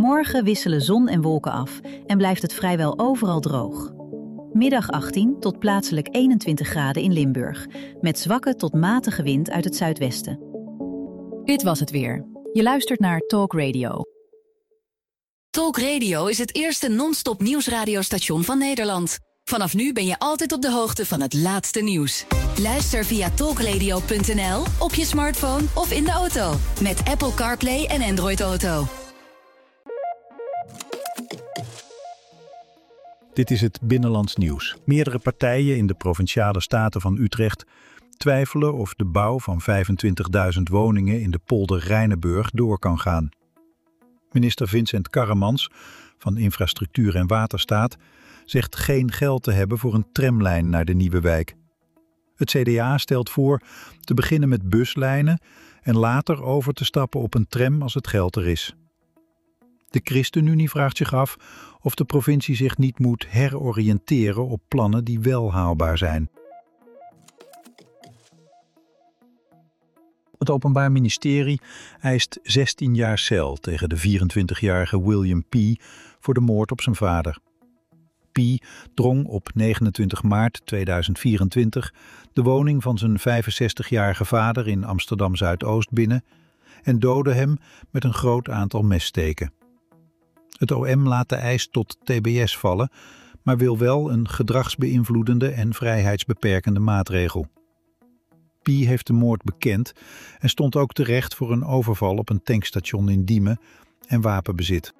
Morgen wisselen zon en wolken af en blijft het vrijwel overal droog. Middag 18 tot plaatselijk 21 graden in Limburg, met zwakke tot matige wind uit het zuidwesten. Dit was het weer. Je luistert naar Talk Radio. Talk Radio is het eerste non-stop nieuwsradiostation van Nederland. Vanaf nu ben je altijd op de hoogte van het laatste nieuws. Luister via talkradio.nl, op je smartphone of in de auto. Met Apple CarPlay en Android Auto. Dit is het Binnenlands Nieuws. Meerdere partijen in de Provinciale Staten van Utrecht twijfelen of de bouw van 25.000 woningen in de polder Rijnenburg door kan gaan. Minister Vincent Karremans van Infrastructuur en Waterstaat zegt geen geld te hebben voor een tramlijn naar de nieuwe wijk. Het CDA stelt voor te beginnen met buslijnen en later over te stappen op een tram als het geld er is. De ChristenUnie vraagt zich af of de provincie zich niet moet heroriënteren op plannen die wel haalbaar zijn. Het Openbaar Ministerie eist 16 jaar cel tegen de 24-jarige William P. voor de moord op zijn vader. P. drong op 29 maart 2024 de woning van zijn 65-jarige vader in Amsterdam-Zuidoost binnen en doodde hem met een groot aantal messteken. Het OM laat de eis tot TBS vallen, maar wil wel een gedragsbeïnvloedende en vrijheidsbeperkende maatregel. P. heeft de moord bekend en stond ook terecht voor een overval op een tankstation in Diemen en wapenbezit.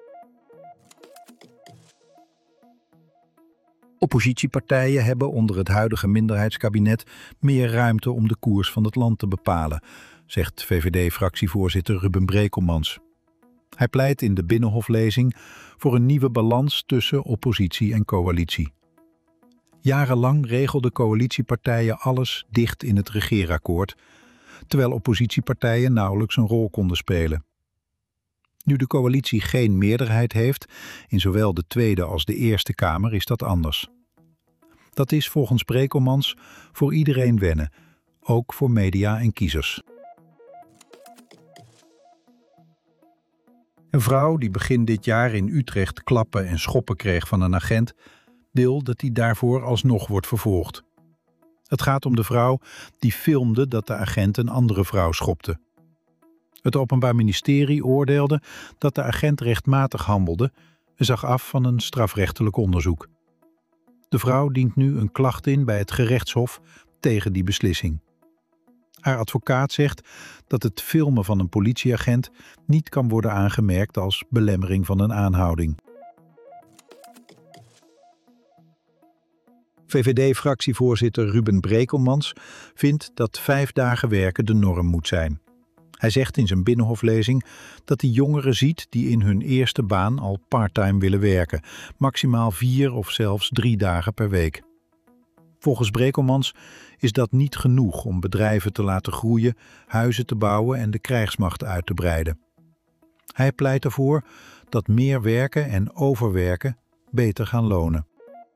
Oppositiepartijen hebben onder het huidige minderheidskabinet meer ruimte om de koers van het land te bepalen, zegt VVD-fractievoorzitter Ruben Brekelmans. Hij pleit in de Binnenhoflezing voor een nieuwe balans tussen oppositie en coalitie. Jarenlang regelden coalitiepartijen alles dicht in het regeerakkoord, terwijl oppositiepartijen nauwelijks een rol konden spelen. Nu de coalitie geen meerderheid heeft, in zowel de Tweede als de Eerste Kamer, is dat anders. Dat is volgens Brekelmans voor iedereen wennen, ook voor media en kiezers. Een vrouw die begin dit jaar in Utrecht klappen en schoppen kreeg van een agent, wil dat hij daarvoor alsnog wordt vervolgd. Het gaat om de vrouw die filmde dat de agent een andere vrouw schopte. Het Openbaar Ministerie oordeelde dat de agent rechtmatig handelde en zag af van een strafrechtelijk onderzoek. De vrouw dient nu een klacht in bij het gerechtshof tegen die beslissing. Haar advocaat zegt dat het filmen van een politieagent niet kan worden aangemerkt als belemmering van een aanhouding. VVD-fractievoorzitter Ruben Brekelmans vindt dat 5 dagen werken de norm moet zijn. Hij zegt in zijn Binnenhoflezing dat hij jongeren ziet die in hun eerste baan al parttime willen werken, maximaal 4 of zelfs 3 dagen per week. Volgens Brekelmans is dat niet genoeg om bedrijven te laten groeien, huizen te bouwen en de krijgsmacht uit te breiden. Hij pleit ervoor dat meer werken en overwerken beter gaan lonen.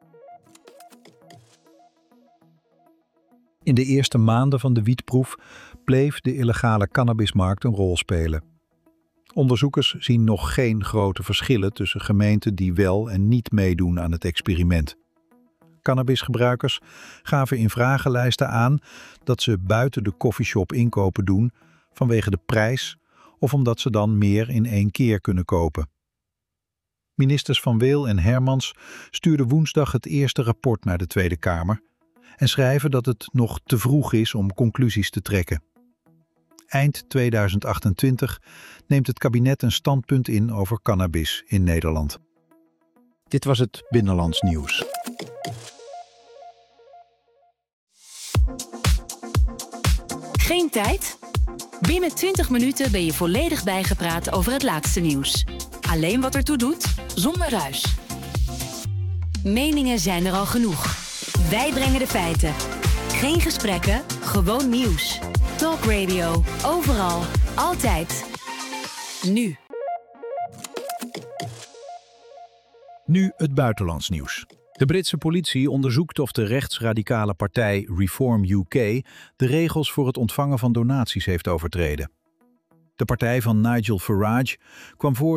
In de eerste maanden van de wietproef bleef de illegale cannabismarkt een rol spelen. Onderzoekers zien nog geen grote verschillen tussen gemeenten die wel en niet meedoen aan het experiment. Cannabisgebruikers gaven in vragenlijsten aan dat ze buiten de coffeeshop inkopen doen vanwege de prijs of omdat ze dan meer in 1 keer kunnen kopen. Ministers Van Weel en Hermans stuurden woensdag het eerste rapport naar de Tweede Kamer en schrijven dat het nog te vroeg is om conclusies te trekken. Eind 2028 neemt het kabinet een standpunt in over cannabis in Nederland. Dit was het Binnenlands Nieuws. Geen tijd? Binnen 20 minuten ben je volledig bijgepraat over het laatste nieuws. Alleen wat ertoe doet, zonder ruis. Meningen zijn er al genoeg. Wij brengen de feiten. Geen gesprekken, gewoon nieuws. Talk Radio, overal, altijd. Nu. Nu het buitenlands nieuws. De Britse politie onderzoekt of de rechtsradicale partij Reform UK de regels voor het ontvangen van donaties heeft overtreden. De partij van Nigel Farage kwam voor